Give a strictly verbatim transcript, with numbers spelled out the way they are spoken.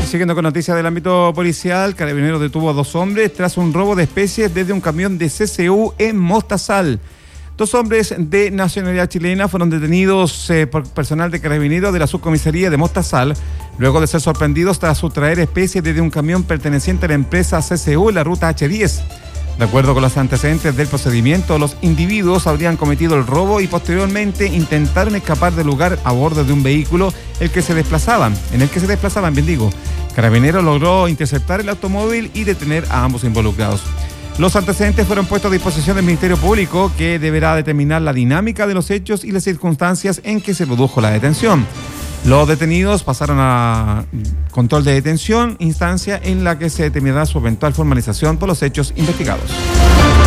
Siguiendo con noticias del ámbito policial, Carabineros detuvo a dos hombres tras un robo de especies desde un camión de C C U en Mostazal. Dos hombres de nacionalidad chilena fueron detenidos eh, por personal de Carabineros de la subcomisaría de Mostazal, luego de ser sorprendidos tras sustraer especies desde un camión perteneciente a la empresa C C U en la ruta H diez. De acuerdo con los antecedentes del procedimiento, los individuos habrían cometido el robo y posteriormente intentaron escapar del lugar a bordo de un vehículo el que se desplazaban, en el que se desplazaban, bien digo. Carabineros logró interceptar el automóvil y detener a ambos involucrados. Los antecedentes fueron puestos a disposición del Ministerio Público, que deberá determinar la dinámica de los hechos y las circunstancias en que se produjo la detención. Los detenidos pasaron a control de detención, instancia en la que se determinará su eventual formalización por los hechos investigados.